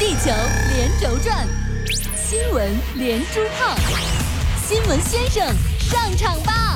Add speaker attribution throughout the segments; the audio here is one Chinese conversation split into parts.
Speaker 1: 地球连轴转，新闻连珠炮，新闻先生上场吧！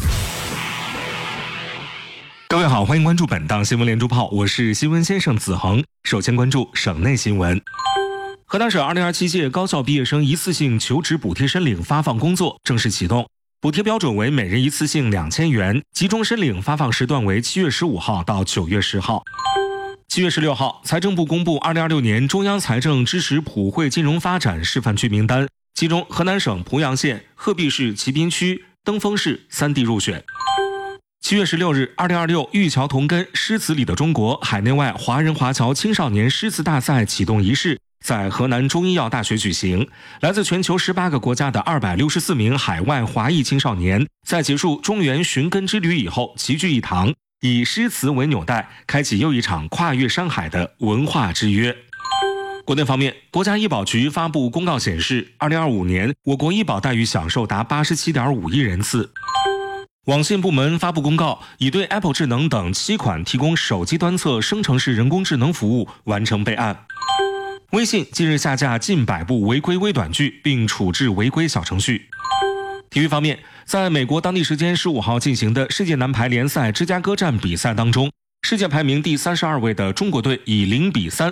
Speaker 2: 各位好，欢迎关注本档新闻连珠炮，我是新闻先生子恒。首先关注省内新闻。河南省2027届高校毕业生一次性求职补贴申领发放工作正式启动，补贴标准为每人一次性2000元，集中申领发放时段为7月15号到9月10号。7月16号，财政部公布2026年中央财政支持普惠金融发展示范区名单，其中河南省濮阳县、鹤壁市齐滨区、登封市3地入选。7月16日，2026玉桥同根诗词里的中国海内外华人华侨青少年诗词大赛启动仪式在河南中医药大学举行。来自全球18个国家的264名海外华裔青少年，在结束中原寻根之旅以后齐聚一堂，以诗词为纽带，开启又一场跨越山海的文化之约。国内方面，国家医保局发布公告显示，2025年我国医保待遇享受达87.5亿人次。网信部门发布公告，已对 Apple 智能等7款提供手机端侧生成式人工智能服务完成备案。微信近日下架近100部违规微短剧，并处置违规小程序。体育方面，在美国当地时间15号进行的世界男排联赛芝加哥站比赛当中，世界排名第32位的中国队以0-3